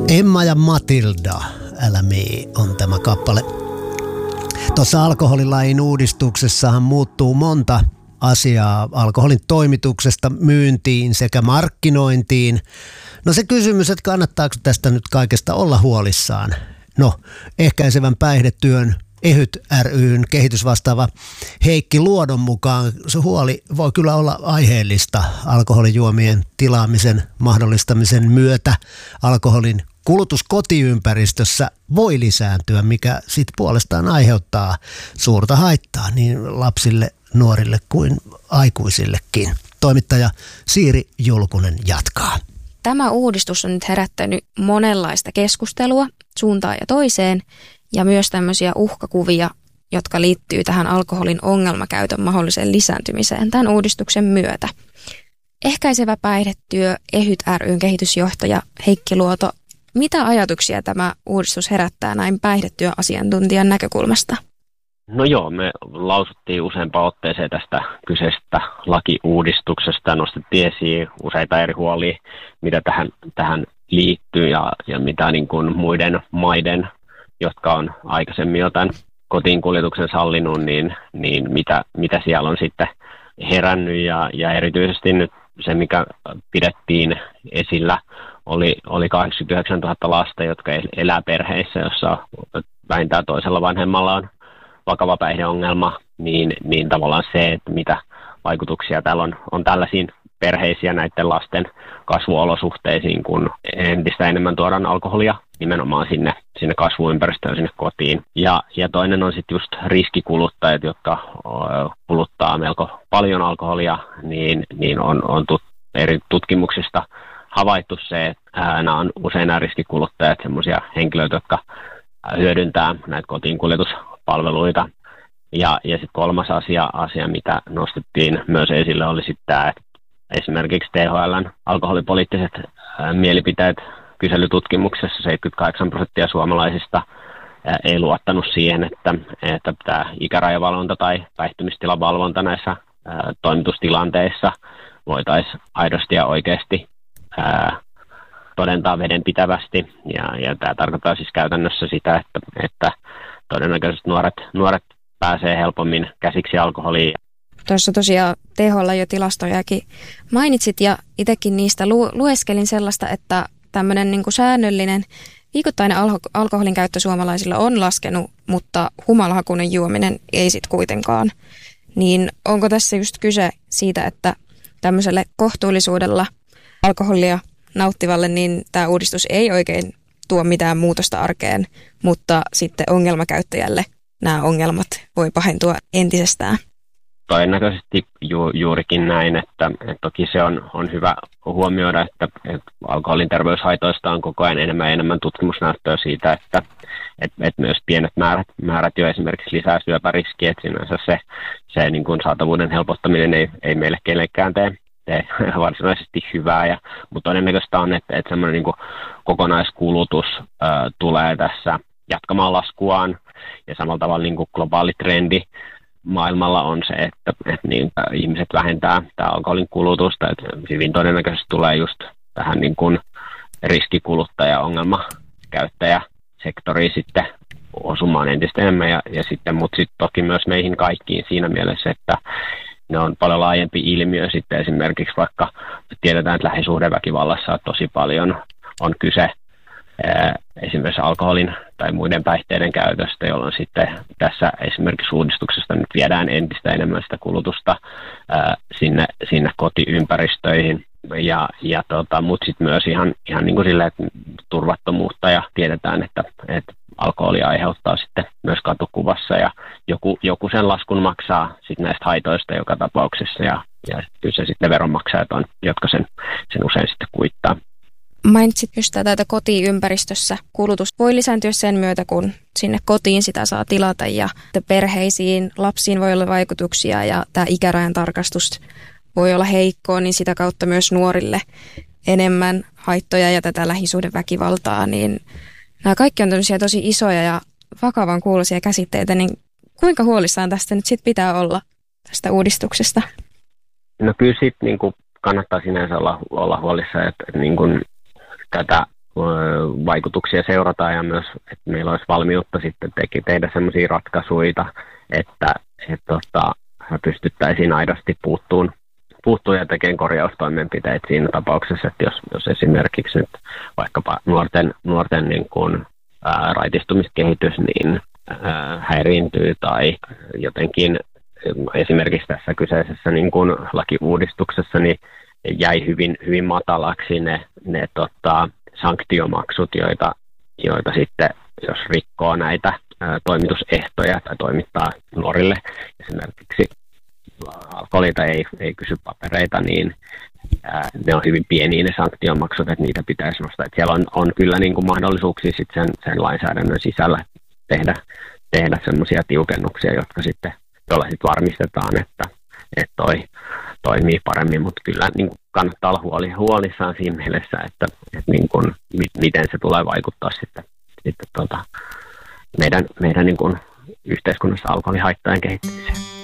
Emma ja Matilda, älä mii, on tämä kappale. Tuossa alkoholilain uudistuksessahan muuttuu monta asiaa alkoholin toimituksesta myyntiin sekä markkinointiin. No se kysymys, että kannattaako tästä nyt kaikesta olla huolissaan? No, ehkäisevän päihdetyön EHYT ry:n kehitysvastaava Heikki Luodon mukaan se huoli voi kyllä olla aiheellista alkoholijuomien tilaamisen mahdollistamisen myötä. Alkoholin kulutus kotiympäristössä voi lisääntyä, mikä sitten puolestaan aiheuttaa suurta haittaa niin lapsille, nuorille kuin aikuisillekin. Toimittaja Siiri Julkunen jatkaa. Tämä uudistus on nyt herättänyt monenlaista keskustelua suuntaan ja toiseen ja myös tämmöisiä uhkakuvia, jotka liittyy tähän alkoholin ongelmakäytön mahdolliseen lisääntymiseen tämän uudistuksen myötä. Ehkäisevä päihdetyö EHYT ry:n kehitysjohtaja Heikki Luoto, mitä ajatuksia tämä uudistus herättää näin päihdetyöasiantuntijan näkökulmasta? No joo, me lausuttiin useampaan otteeseen tästä kyseisestä lakiuudistuksesta. Nostettiin esiin useita eri huolia, mitä tähän liittyy ja mitä niin kuin muiden maiden, jotka on aikaisemmin jotain kotiin kuljetuksen sallinut, niin mitä siellä on sitten herännyt. Ja erityisesti nyt se, mikä pidettiin esillä, oli 89 000 lasta, jotka elää perheissä, jossa vähintään toisella vanhemmalla on vakava päihdeongelma, niin tavallaan se, että mitä vaikutuksia täällä on tällaisiin perheisiin ja näiden lasten kasvuolosuhteisiin, kun entistä enemmän tuodaan alkoholia nimenomaan sinne kasvuympäristöön, sinne kotiin. Ja toinen on sitten just riskikuluttajat, jotka kuluttaa melko paljon alkoholia, niin on eri tutkimuksista havaittu se, että nämä on usein nämä riskikuluttajat sellaisia henkilöitä, jotka hyödyntää näitä kotiin kuljetuspalveluita. Ja sitten kolmas asia, mitä nostettiin myös esille, oli sitten tämä, että esimerkiksi THL:n alkoholipoliittiset mielipiteet kyselytutkimuksessa 78% suomalaisista ei luottanut siihen, että tämä ikärajavalvonta tai päihtymistilavalvonta näissä toimitustilanteissa voitaisiin aidosti ja oikeasti todentaa vedenpitävästi. Ja tämä tarkoittaa siis käytännössä sitä, että todennäköisesti nuoret pääsee helpommin käsiksi alkoholiin. Tuossa tosiaan THL jo tilastojakin mainitsit ja itsekin niistä lueskelin sellaista, että tämmöinen niin kuin säännöllinen viikoittainen alkoholin käyttö suomalaisilla on laskenut, mutta humalahakuinen juominen ei sitten kuitenkaan. Niin onko tässä just kyse siitä, että tämmöiselle kohtuullisuudella alkoholia nauttivalle, niin tämä uudistus ei oikein tuo mitään muutosta arkeen, mutta sitten ongelmakäyttäjälle nämä ongelmat voi pahentua entisestään? Todennäköisesti juurikin näin, että toki se on hyvä huomioida, että alkoholin terveyshaitoista on koko ajan enemmän ja enemmän tutkimusnäyttöä siitä, että myös pienet määrät jo esimerkiksi lisää syöpäriskiä, että sinänsä se niin kuin saatavuuden helpottaminen ei meille kenellekään tee varsinaisesti hyvää, mutta todennäköistä on, että semmoinen niin kuin kokonaiskulutus tulee tässä jatkamaan laskuaan ja samalla tavalla niin kuin globaali trendi maailmalla on se, että niin, ihmiset vähentää tämä alkoholin kulutusta, että hyvin todennäköisesti tulee just tähän niin kuin riskikuluttaja, ongelmakäyttäjäsektoriin sitten osumaan entistä enemmän mutta sitten toki myös meihin kaikkiin siinä mielessä, että ne on paljon laajempi ilmiö sitten esimerkiksi vaikka tiedetään, että lähisuhdeväkivallassa tosi paljon on kyse esimerkiksi alkoholin tai muiden päihteiden käytöstä, jolloin sitten tässä esimerkiksi uudistuksesta nyt viedään entistä enemmän sitä kulutusta sinne kotiympäristöihin mutta sitten myös ihan niin kuin sillä, että turvattomuutta ja tiedetään, että alkoholi aiheuttaa sitten myös katukuvassa ja joku sen laskun maksaa sitten näistä haitoista joka tapauksessa ja kyllä se sitten veronmaksajat on, jotka sen usein sitten kuittaa. Mainitsit just tätä, että kotiympäristössä kulutus voi lisääntyä sen myötä, kun sinne kotiin sitä saa tilata ja perheisiin, lapsiin voi olla vaikutuksia ja tämä ikärajan tarkastus voi olla heikkoa, niin sitä kautta myös nuorille enemmän haittoja ja tätä lähisuhdeväkivaltaa, niin nämä kaikki on tämmöisiä tosi isoja ja vakavan kuuloisia käsitteitä, niin kuinka huolissaan tästä nyt sitten pitää olla tästä uudistuksesta? No kyllä sitten niin kannattaa sinänsä olla huolissaan, että niin kuin tätä vaikutuksia seurataan ja myös, että meillä olisi valmiutta sitten tehdä sellaisia ratkaisuja, että pystyttäisiin aidosti puuttuu ja tekemään korjaustoimenpiteitä siinä tapauksessa, että jos esimerkiksi nyt vaikkapa nuorten niin kuin, raitistumiskehitys niin häiriintyy tai jotenkin esimerkiksi tässä kyseisessä niin kuin lakiuudistuksessa niin jäi hyvin matalaksi ne sanktiomaksut, joita sitten jos rikkoo näitä toimitusehtoja tai toimittaa nuorille esimerkiksi alkoholilta ei kysy papereita, niin ne on hyvin pieniä ne sanktiomaksut, että niitä pitäisi nostaa. Että siellä on kyllä niin kuin mahdollisuuksia sitten sen lainsäädännön sisällä tehdä semmoisia tiukennuksia, joilla sitten varmistetaan, että toi toimii paremmin, mutta kyllä niin kuin kannattaa olla huolissaan siinä mielessä, että niin kuin, miten se tulee vaikuttaa sitten meidän niin kuin yhteiskunnassa alkoholihaittojen kehittymiseen.